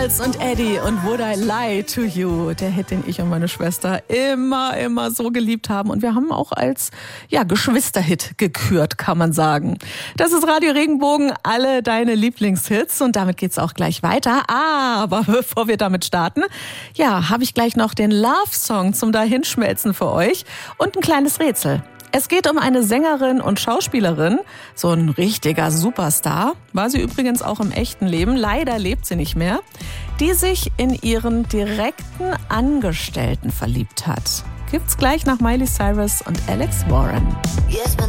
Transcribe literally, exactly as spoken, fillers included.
Miles und Eddie und Would I Lie to You, der Hit, den ich und meine Schwester immer, immer so geliebt haben. Und wir haben auch als ja, Geschwisterhit gekürt, kann man sagen. Das ist Radio Regenbogen, alle deine Lieblingshits. Und damit geht's auch gleich weiter. Aber bevor wir damit starten, ja, habe ich gleich noch den Love-Song zum Dahinschmelzen für euch und ein kleines Rätsel. Es geht um eine Sängerin und Schauspielerin, so ein richtiger Superstar, war sie übrigens auch im echten Leben, leider lebt sie nicht mehr, die sich in ihren direkten Angestellten verliebt hat. Gibt's gleich nach Miley Cyrus und Alex Warren. Yes,